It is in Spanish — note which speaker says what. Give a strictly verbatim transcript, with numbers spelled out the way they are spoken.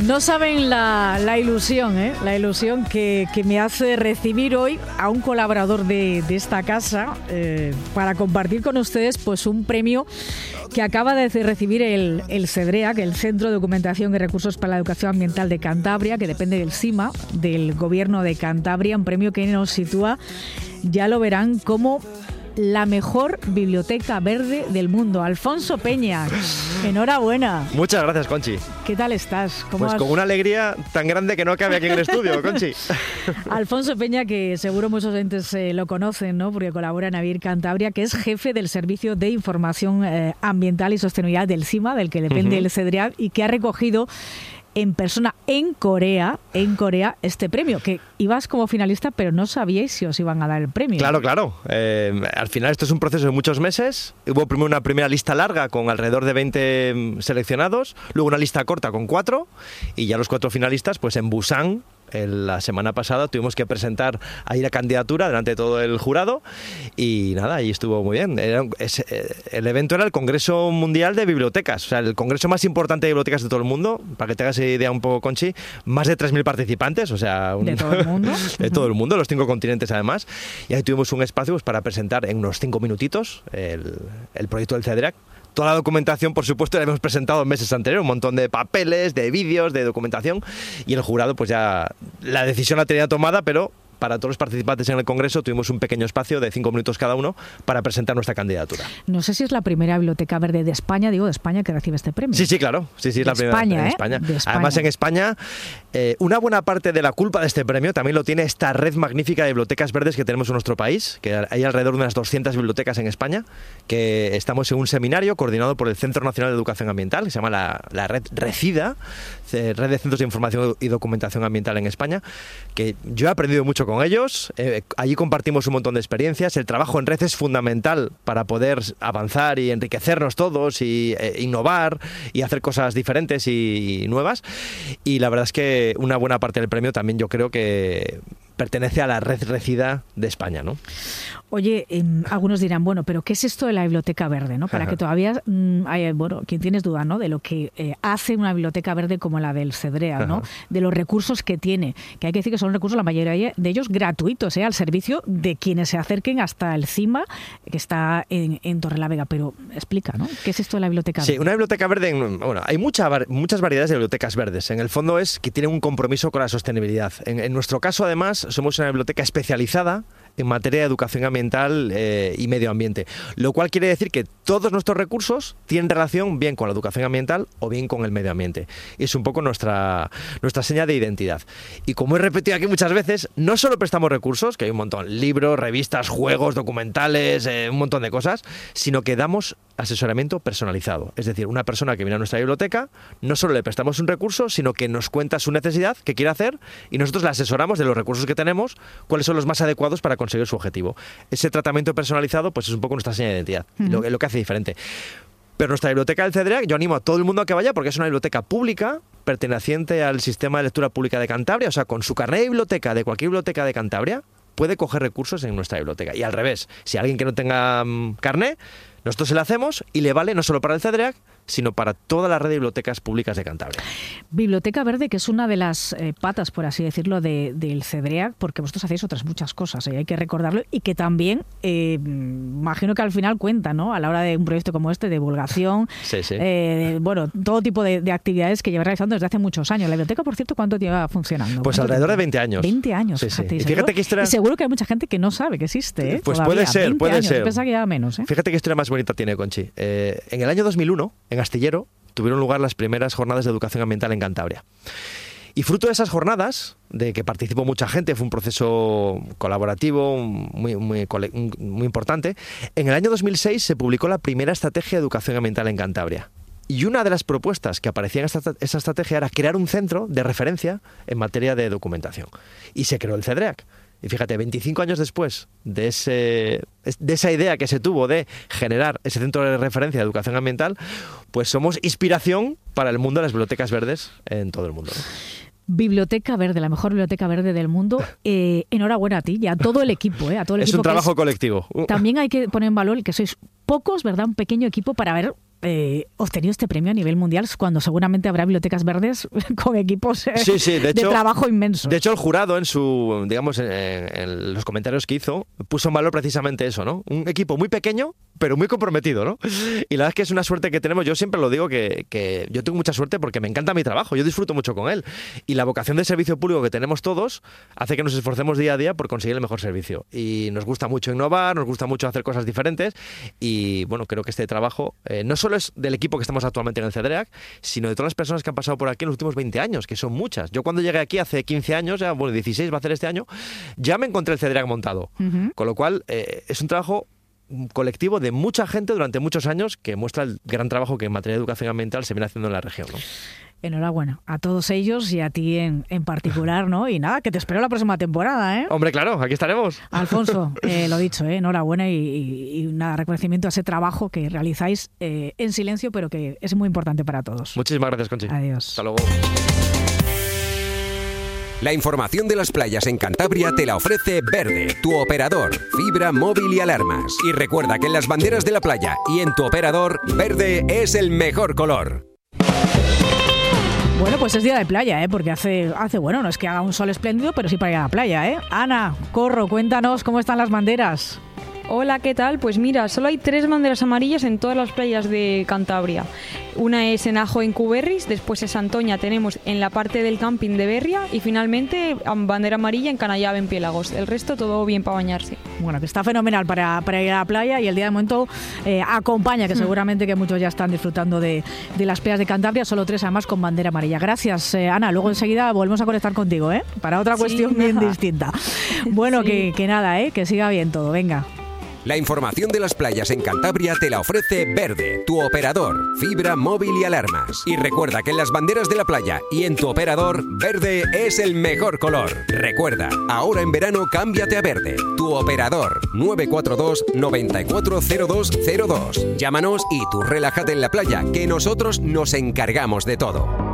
Speaker 1: No saben la, la ilusión, ¿eh? La ilusión que, que me hace recibir hoy a un colaborador de, de esta casa eh, para compartir con ustedes pues un premio que acaba de recibir el, el CEDREAC, el Centro de Documentación y Recursos para la Educación Ambiental de Cantabria, que depende del CIMA, del Gobierno de Cantabria, un premio que nos sitúa, ya lo verán, como la mejor biblioteca verde del mundo. Alfonso Peña, enhorabuena.
Speaker 2: Muchas gracias, Conchi.
Speaker 1: ¿Qué tal estás? ¿Cómo
Speaker 2: pues
Speaker 1: has...
Speaker 2: con una alegría tan grande que no cabe aquí en el estudio, Conchi.
Speaker 1: Alfonso Peña, que seguro muchos oyentes eh, lo conocen, ¿no? Porque colabora en AVIR Cantabria, que es jefe del Servicio de Información eh, Ambiental y Sostenibilidad del CIMA, del que depende uh-huh. el CEDREAC, y que ha recogido en persona en Corea, en Corea, este premio, que ibas como finalista, pero no sabíais si os iban a dar el premio.
Speaker 2: Claro, claro. Eh, al final esto es un proceso de muchos meses. Hubo primero una primera lista larga con alrededor de veinte seleccionados, luego una lista corta con cuatro, y ya los cuatro finalistas, pues en Busan, la semana pasada tuvimos que presentar ahí la candidatura delante de todo el jurado y nada, ahí estuvo muy bien. Era, es, el evento era el Congreso Mundial de Bibliotecas, o sea, el congreso más importante de bibliotecas de todo el mundo. Para que te hagas idea un poco, Conchi, más de tres mil participantes, o sea... Un,
Speaker 1: ¿De todo el mundo?
Speaker 2: de todo el mundo, los cinco continentes además. Y ahí tuvimos un espacio pues, para presentar en unos cinco minutitos el, el proyecto del CEDREAC. Toda la documentación, por supuesto, la hemos presentado en meses anteriores, un montón de papeles, de vídeos, de documentación, y el jurado pues ya la decisión la tenía tomada, pero para todos los participantes en el Congreso tuvimos un pequeño espacio de cinco minutos cada uno para presentar nuestra candidatura.
Speaker 1: No sé si es la primera biblioteca verde de España, digo de España, que recibe este premio.
Speaker 2: Sí, sí, claro. Sí, sí, es la primera
Speaker 1: España,
Speaker 2: en
Speaker 1: ¿eh?
Speaker 2: España.
Speaker 1: De España.
Speaker 2: Además, en España, eh, una buena parte de la culpa de este premio también lo tiene esta red magnífica de bibliotecas verdes que tenemos en nuestro país, que hay alrededor de unas doscientas bibliotecas en España, que estamos en un seminario coordinado por el Centro Nacional de Educación Ambiental, que se llama la, la red RECIDA, Red de Centros de Información y Documentación Ambiental en España, que yo he aprendido mucho con ellos. Eh, allí compartimos un montón de experiencias. El trabajo en red es fundamental para poder avanzar y enriquecernos todos y eh, innovar y hacer cosas diferentes y, y nuevas. Y la verdad es que una buena parte del premio también yo creo que pertenece a la red RECIDA de España, ¿no?
Speaker 1: Oye, eh, algunos dirán, bueno, pero ¿qué es esto de la biblioteca verde? ¿No? Para Ajá. que todavía mmm, hay, bueno, quien tienes duda, ¿no? De lo que eh, hace una biblioteca verde como la del CEDREAC, ¿no? De los recursos que tiene, que hay que decir que son recursos, la mayoría de ellos gratuitos, ¿eh? Al servicio de quienes se acerquen hasta el CIMA, que está en, en Torrelavega. Pero explica, ¿no? ¿Qué es esto de la biblioteca verde?
Speaker 2: Sí, una biblioteca verde, bueno, hay mucha, muchas variedades de bibliotecas verdes. En el fondo es que tienen un compromiso con la sostenibilidad. En, en nuestro caso, además, somos una biblioteca especializada en materia de educación ambiental eh, y medio ambiente, lo cual quiere decir que todos nuestros recursos tienen relación bien con la educación ambiental o bien con el medio ambiente. Y es un poco nuestra, nuestra seña de identidad. Y como he repetido aquí muchas veces, no solo prestamos recursos, que hay un montón, libros, revistas, juegos, documentales, eh, un montón de cosas, sino que damos asesoramiento personalizado. Es decir, una persona que viene a nuestra biblioteca, no solo le prestamos un recurso, sino que nos cuenta su necesidad, qué quiere hacer, y nosotros le asesoramos de los recursos que tenemos, cuáles son los más adecuados para conseguir su objetivo. Ese tratamiento personalizado pues es un poco nuestra seña de identidad, uh-huh. lo, lo que hace diferente. Pero nuestra biblioteca del CEDREAC, yo animo a todo el mundo a que vaya porque es una biblioteca pública perteneciente al Sistema de Lectura Pública de Cantabria, o sea, con su carnet de biblioteca de cualquier biblioteca de Cantabria, puede coger recursos en nuestra biblioteca. Y al revés, si alguien que no tenga um, carnet, nosotros se lo hacemos y le vale no solo para el CEDREAC, sino para toda la red de bibliotecas públicas de Cantabria.
Speaker 1: Biblioteca Verde, que es una de las eh, patas, por así decirlo, de, del CEDREAC, porque vosotros hacéis otras muchas cosas, y ¿eh? hay que recordarlo, y que también, eh, imagino que al final cuenta, ¿no? A la hora de un proyecto como este, de divulgación,
Speaker 2: sí, sí.
Speaker 1: Eh, de, bueno, todo tipo de, de actividades que lleva realizando desde hace muchos años. La biblioteca, por cierto, ¿cuánto lleva funcionando?
Speaker 2: Pues alrededor de veinte años.
Speaker 1: veinte años,
Speaker 2: sí,
Speaker 1: fíjate.
Speaker 2: Sí.
Speaker 1: Y,
Speaker 2: y, fíjate que
Speaker 1: historia... y seguro que hay mucha gente que no sabe que existe, ¿eh?
Speaker 2: Pues
Speaker 1: Todavía.
Speaker 2: puede ser,
Speaker 1: veinte
Speaker 2: puede
Speaker 1: años.
Speaker 2: ser.
Speaker 1: Pensaba que lleva menos, ¿eh?
Speaker 2: Fíjate qué historia más bonita tiene, Conchi. Eh, en el año dos mil uno, en Astillero, tuvieron lugar las primeras jornadas de educación ambiental en Cantabria. Y fruto de esas jornadas, de que participó mucha gente, fue un proceso colaborativo muy, muy, muy importante, en el año dos mil seis se publicó la primera estrategia de educación ambiental en Cantabria. Y una de las propuestas que aparecía en esta, esa estrategia era crear un centro de referencia en materia de documentación. Y se creó el CEDREAC. Y fíjate, veinticinco años después de, ese, de esa idea que se tuvo de generar ese centro de referencia de educación ambiental, pues somos inspiración para el mundo de las bibliotecas verdes en todo el mundo, ¿no?
Speaker 1: Biblioteca Verde, la mejor biblioteca verde del mundo. Eh, enhorabuena a ti y a todo el equipo. Eh, a todo el
Speaker 2: es
Speaker 1: equipo
Speaker 2: un trabajo
Speaker 1: es,
Speaker 2: colectivo.
Speaker 1: También hay que poner en valor que sois pocos, ¿verdad? Un pequeño equipo para haber eh, obtenido este premio a nivel mundial cuando seguramente habrá bibliotecas verdes con equipos eh,
Speaker 2: sí, sí, de, hecho,
Speaker 1: de trabajo inmensos.
Speaker 2: De hecho, el jurado en su, digamos, en, en los comentarios que hizo, puso en valor precisamente eso, ¿no? Un equipo muy pequeño, pero muy comprometido, ¿no? Y la verdad es que es una suerte que tenemos. Yo siempre lo digo que, que yo tengo mucha suerte porque me encanta mi trabajo, yo disfruto mucho con él. Y la vocación de servicio público que tenemos todos hace que nos esforcemos día a día por conseguir el mejor servicio. Y nos gusta mucho innovar, nos gusta mucho hacer cosas diferentes y, bueno, creo que este trabajo eh, no solo es del equipo que estamos actualmente en el CEDREAC, sino de todas las personas que han pasado por aquí en los últimos veinte años, que son muchas. Yo cuando llegué aquí hace quince años, ya, bueno, dieciséis va a hacer este año, ya me encontré el CEDREAC montado. Uh-huh. Con lo cual, eh, es un trabajo colectivo de mucha gente durante muchos años que muestra el gran trabajo que en materia de educación ambiental se viene haciendo en la región, ¿no?
Speaker 1: Enhorabuena a todos ellos y a ti en, en particular, ¿no? Y nada, que te espero la próxima temporada, ¿eh?
Speaker 2: Hombre, claro, aquí estaremos.
Speaker 1: Alfonso, eh, lo dicho, ¿eh? Enhorabuena y, y, y nada, reconocimiento a ese trabajo que realizáis eh, en silencio, pero que es muy importante para todos.
Speaker 2: Muchísimas gracias, Conchi.
Speaker 1: Adiós.
Speaker 2: Hasta luego.
Speaker 3: La información de las playas en Cantabria te la ofrece Verde, tu operador, fibra, móvil y alarmas. Y recuerda que en las banderas de la playa y en tu operador, verde es el mejor color.
Speaker 1: Bueno, pues es día de playa, ¿eh? Porque hace, hace, bueno, no es que haga un sol espléndido, pero sí para ir a la playa, ¿eh? Ana, Corro, cuéntanos cómo están las banderas.
Speaker 4: Hola, ¿qué tal? Pues mira, solo hay tres banderas amarillas en todas las playas de Cantabria. Una es en Ajo, en Cuberris, después en Santoña tenemos en la parte del camping de Berria y finalmente bandera amarilla en Canallave, en Piélagos. El resto todo bien para bañarse.
Speaker 1: Bueno, que está fenomenal para, para ir a la playa y el día de momento eh, acompaña, que seguramente que muchos ya están disfrutando de, de las playas de Cantabria, solo tres además con bandera amarilla. Gracias, eh, Ana. Luego enseguida volvemos a conectar contigo, ¿eh? Para otra cuestión sí, bien nada. distinta. Bueno, sí. que, que nada, ¿eh? Que siga bien todo. Venga.
Speaker 3: La información de las playas en Cantabria te la ofrece Verde, tu operador, fibra, móvil y alarmas. Y recuerda que en las banderas de la playa y en tu operador, verde es el mejor color. Recuerda, ahora en verano cámbiate a Verde, tu operador, nueve cuatro dos, nueve cuatro cero dos cero dos. Llámanos y tú relájate en la playa, que nosotros nos encargamos de todo.